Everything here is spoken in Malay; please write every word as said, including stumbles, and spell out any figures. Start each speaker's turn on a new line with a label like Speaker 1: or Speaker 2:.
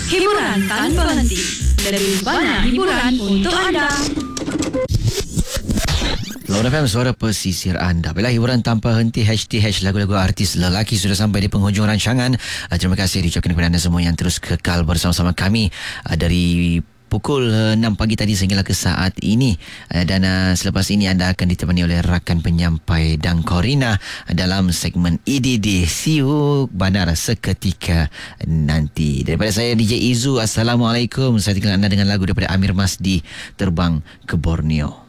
Speaker 1: Hiburan tanpa henti. Lebih banyak hiburan untuk anda.
Speaker 2: Laura F M, suara pesisir anda. Bila hiburan tanpa henti, hashtag hash lagu-lagu artis lelaki sudah sampai di penghujung rancangan. Uh, terima kasih diucapkan kepada anda semua yang terus kekal bersama-sama kami uh, dari pukul enam pagi tadi sehingga ke saat ini. Uh, dan uh, selepas ini anda akan ditemani oleh rakan penyampai dan Corina uh, dalam segmen E D D. See you bandar seketika nanti. Daripada saya D J Izu, Assalamualaikum. Saya tinggal anda dengan lagu daripada Amir Masdi, Terbang ke Borneo.